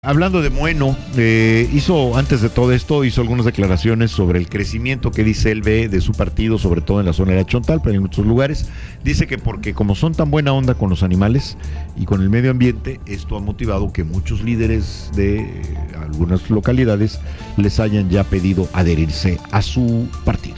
Hablando de Moeno, antes de todo esto, hizo algunas declaraciones sobre el crecimiento que dice él ve de su partido, sobre todo en la zona de la Chontalpa y en otros lugares. Dice que porque como son tan buena onda con los animales y con el medio ambiente, esto ha motivado que muchos líderes de algunas localidades les hayan ya pedido adherirse a su partido.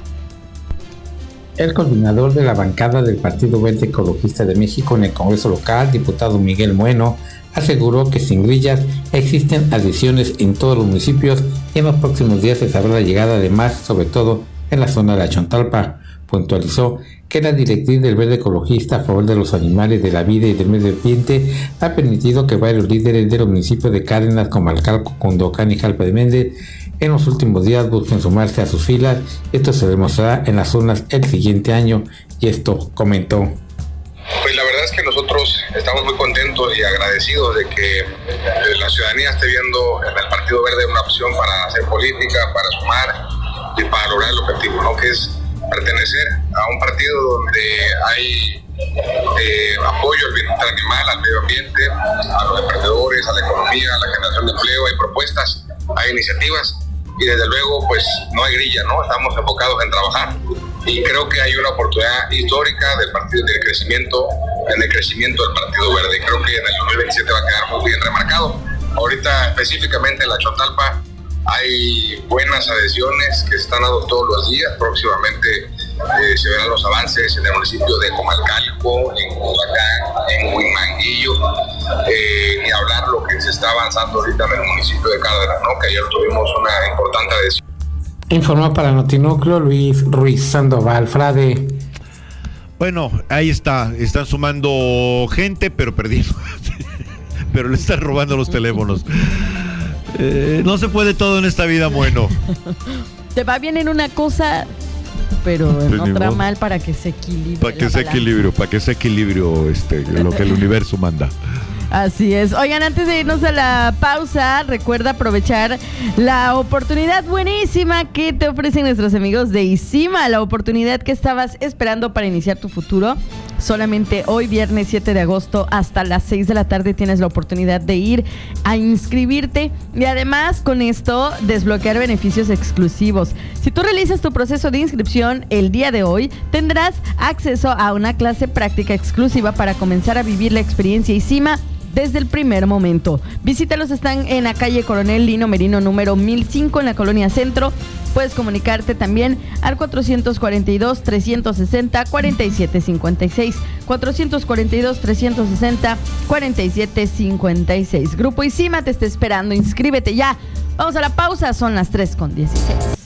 El coordinador de la bancada del Partido Verde Ecologista de México en el Congreso local, diputado Miguel Moeno, aseguró que sin grillas existen adhesiones en todos los municipios y en los próximos días se sabrá la llegada de más, sobre todo en la zona de la Chontalpa. Puntualizó que la directriz del Verde Ecologista a favor de los animales, de la vida y del medio ambiente ha permitido que varios líderes de los municipios de Cárdenas, Comalcalco, Cundocán y Jalpa de Méndez en los últimos días busquen sumarse a sus filas. Esto se demostrará en las zonas el siguiente año, y esto comentó. Pues la verdad es que nosotros estamos muy contentos y agradecidos de que la ciudadanía esté viendo en el Partido Verde una opción para hacer política, para sumar y para lograr el objetivo, ¿no? Que es pertenecer a un partido donde hay apoyo al bienestar animal, al medio ambiente, a los emprendedores, a la economía, a la generación de empleo. Hay propuestas, hay iniciativas y desde luego pues no hay grilla, ¿no? Estamos enfocados en trabajar. Y creo que hay una oportunidad histórica del partido en el crecimiento del Partido Verde. Creo que en el 2027 va a quedar muy bien remarcado. Ahorita específicamente en la Chontalpa hay buenas adhesiones que se están dando todos los días. Próximamente se verán los avances en el municipio de Comalcalco, en Cundacán, en Huimanguillo, y hablar lo que se está avanzando ahorita en el municipio de Cárdenas, ¿no? Que ayer tuvimos una importante adhesión. Informó para Notinúcleo Luis Ruiz Sandoval Frade. Bueno, ahí están sumando gente, pero perdiendo. Pero le están robando los teléfonos. No se puede todo en esta vida, bueno. Te va bien en una cosa, pero en otra mal para que se equilibre. Para que sea equilibrio lo que el universo manda. Así es. Oigan, antes de irnos a la pausa, recuerda aprovechar la oportunidad buenísima que te ofrecen nuestros amigos de ICIMA, la oportunidad que estabas esperando para iniciar tu futuro. Solamente hoy, viernes 7 de agosto, hasta las 6 de la tarde tienes la oportunidad de ir a inscribirte y además con esto desbloquear beneficios exclusivos. Si tú realizas tu proceso de inscripción el día de hoy, tendrás acceso a una clase práctica exclusiva para comenzar a vivir la experiencia ICIMA desde el primer momento. Visítalos, están en la calle Coronel Lino Merino número 1005 en la Colonia Centro. Puedes comunicarte también al 442-360-4756. 442-360-4756. Grupo ICIMA te está esperando, inscríbete ya. Vamos a la pausa, son las 3:16.